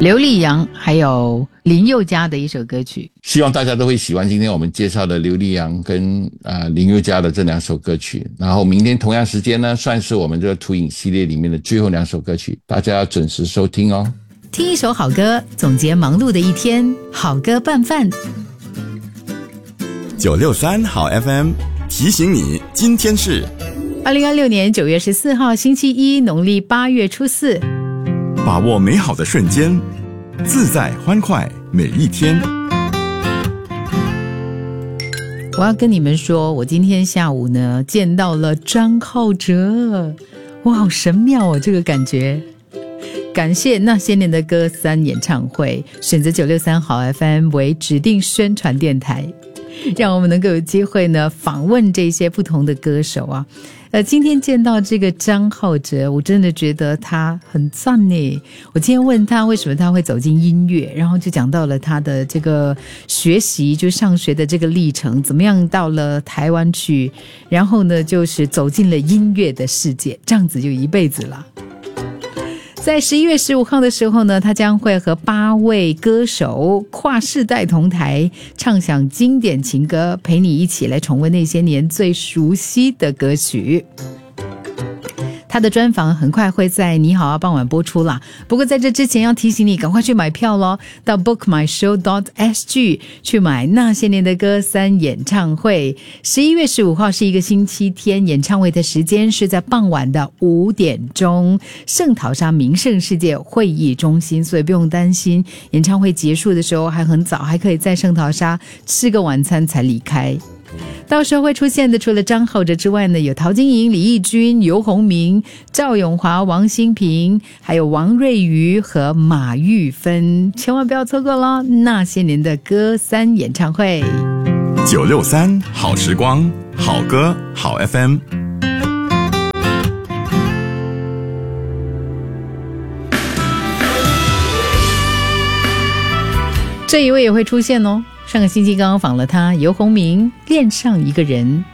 刘力扬还有林宥嘉的一首歌曲， 希望大家都会喜欢今天我们介绍的刘力扬跟林宥嘉的这2首歌曲。然后明天同样时间呢，算是我们这个图影系列里面的最后2首歌曲，大家要准时收听哦。 听一首好歌，总结忙碌的一天，好歌拌饭。 963好 FM 提醒你，今天是 2026年9月14号星期一，农历8月初4。 把握美好的瞬间，自在欢快每一天。 我要跟你们说，我今天下午呢见到了张浩哲，哇，好神妙哦，这个感觉。感谢那些年的歌3演唱会选择963好 FM 为指定宣传电台，让我们能够有机会呢访问这些不同的歌手啊。今天见到这个张浩哲，我真的觉得他很赞呢。我今天问他为什么他会走进音乐，然后就讲到了他的这个学习，就上学的这个历程，怎么样到了台湾去，然后呢就是走进了音乐的世界，这样子就一辈子了。在11月15号的时候呢，他将会和8位歌手跨世代同台，唱响经典情歌，陪你一起来重温那些年最熟悉的歌曲。他的专访很快会在你好啊傍晚播出啦，不过在这之前要提醒你赶快去买票咯，到 bookmyshow.sg 去买那些年的歌3演唱会。11月15号是一个星期天，演唱会的时间是在傍晚的5点钟，圣淘沙名胜世界会议中心，所以不用担心演唱会结束的时候还很早，还可以在圣淘沙吃个晚餐才离开。到时候会出现的除了张浩哲之外呢，有陶晶莹、李翊君、游鸿明、赵咏华、王心平，还有王瑞瑜和马玉芬，千万不要错过咯，那些年的歌3演唱会。 963好时光，好歌好 FM。 这一位也会出现哦，上个星期刚刚访了他，游鸿明，恋上一个人。